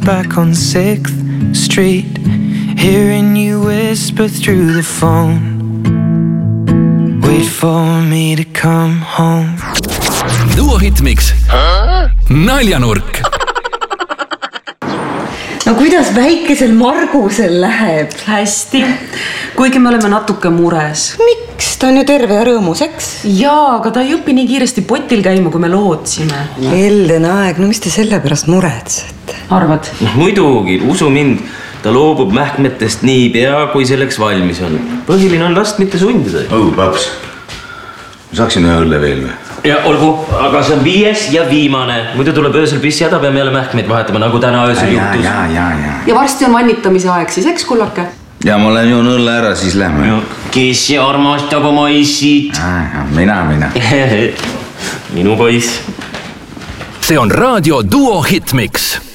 back on 6th Street, hearing you whisper through the phone. Wait for me to come home. Duo Hitmix. Naljanurk. No kuidas väikesel Margusel läheb? Hästi, kuigi me oleme natuke mures. Miks? Ta on ju terve ja rõõmus, eks? Jaa, aga ta ei õpi nii kiiresti potil käima, kui me lootsime. Elden aeg, no mis te selle pärast muretsete? Arvad? Muidugi, usu mind, ta loobub mähkmetest nii pea, kui selleks valmis on. Põhiline on last mitte sundida. Paps, saaksin ühe õlle veel või? Ja olgu, aga see on 5. ja viimane. Muidu tuleb öösel pissi häda, peame jälle mähkmeid vahetama, nagu täna öösel juhtus. Ja varsti on vannitamise aeg, siis eks kullake? Ja ma olen joon õlle ära, siis lähme. Kes armastab oma issid? Mina. Minu poiss. See on raadio Duo Hitmix.